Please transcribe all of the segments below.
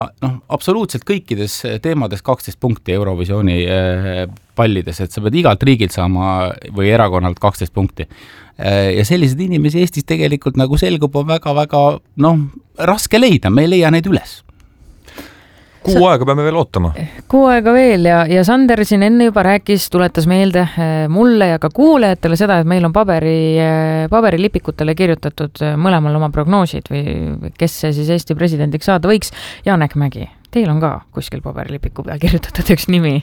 absoluutselt kõikides teemades 12 punkti Eurovisiooni pallides, et sa pead igalt riigilt saama või erakonnalt 12 punkti. Ja sellised inimesi Eestis tegelikult nagu selgub on väga-väga raske leida, me ei leia neid üles. Kuu aega peame veel ootama. Kuu aega veel ja Sander siin enne juba rääkis, tuletas meelde mulle ja ka kuulajatele seda, et meil on paberilipikutele kirjutatud mõlemal oma prognoosid või kes see siis Eesti presidendiks saada võiks. Janek Mägi, teil on ka kuskil paberilipiku peal kirjutatud üks nimi.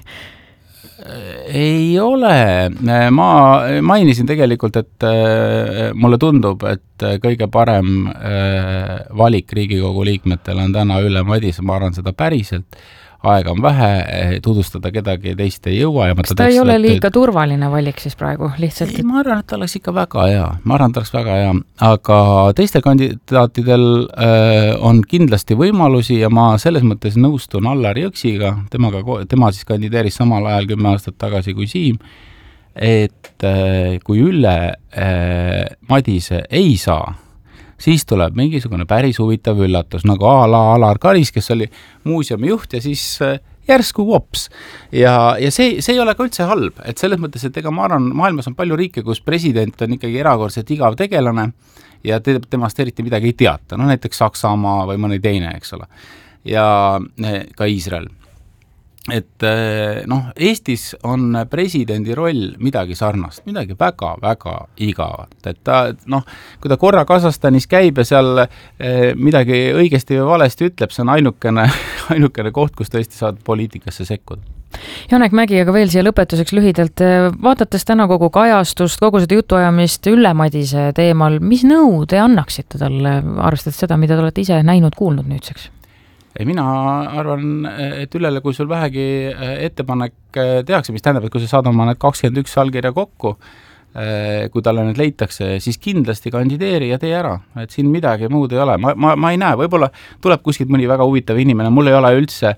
Ei ole. Ma mainisin tegelikult, et mulle tundub, et kõige parem valik Riigikogu liikmetel on täna Ülle Madise, ma arvan seda päriselt. Aega on vähe, tutvustada kedagi teist ei jõua. Ja kas ta ei ole liiga turvaline valik siis praegu lihtsalt? Ei, ma arvan, et ta oleks ikka väga hea. Aga teistel kandidaatidel on kindlasti võimalusi ja ma selles mõttes nõustun Allar Jõksiga, tema siis kandideeris samal ajal 10 aastat tagasi kui Siim, et kui Ülle Madise ei saa, siis tuleb mingisugune päris huvitav üllatus, nagu Alar Karis, kes oli muuseumi juht ja siis järsku vops. Ja see ei ole ka üldse halb, et selles mõttes, et ega ma arvan, maailmas on palju riike, kus president on ikkagi erakordselt igav tegelane ja temast eriti midagi ei teata, näiteks Saksamaa või mõni teine, eks ole. Ja ka Iisrael. Et Eestis on presidendi roll midagi sarnast, midagi väga-väga igavat. Et ta, kui ta korra Kasahstanis käib ja seal midagi õigesti või valesti ütleb, see on ainukene koht, kus tõesti saad poliitikasse sekkuda. Janek Mägi, aga veel siia lõpetuseks lühidalt, vaadates täna kogu kajastust, kogu seda jutuajamist Ülle Madise teemal, mis nõu te annaksite talle, arvestades seda, mida te olete ise näinud, kuulnud nüüdseks? Mina arvan, et Üllele, kui sul vähegi ettepanek tehakse, mis tähendab, et kui sa saad oma need 21 allkirja kokku, kui talle need leitakse, siis kindlasti kandideeri ja tee ära. Et siin midagi muud ei ole. Ma ei näe, võib-olla tuleb kuskilt mõni väga huvitav inimene, mul ei ole üldse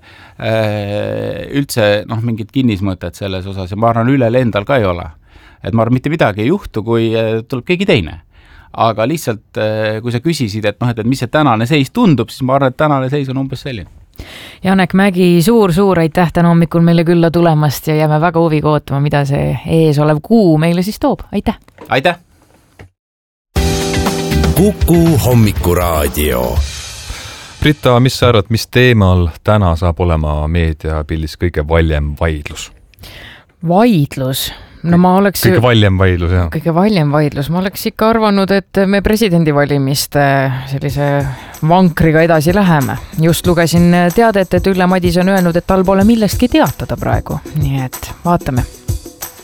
mingit kinnismõtet selles osas ja ma arvan, Üllel endal ka ei ole. Et ma arvan, mitte midagi ei juhtu, kui tuleb keegi teine. Aga lihtsalt, kui sa küsisid, et mis see tänane seis tundub, siis ma arvan, et tänane seis on umbes selline. Janek Mägi, suur aitäh täna hommikul meile külla tulemast ja jääme väga huviga ootama, mida see ees olev kuu meile siis toob. Aitäh! Aitäh! Kuku hommikuraadio. Britta, mis sa arvad, mis teemal täna saab olema meediapildis kõige valjem vaidlus? Vaidlus? Ma oleks kõige valjem vaidlus, jah. Kõige valjem vaidlus. Ma oleks ikka arvanud, et me presidendivalimiste sellise vankriga edasi läheme. Just lugesin teadet, et Ülle Madise on öelnud, et tal pole millestki teatada praegu. Nii et vaatame.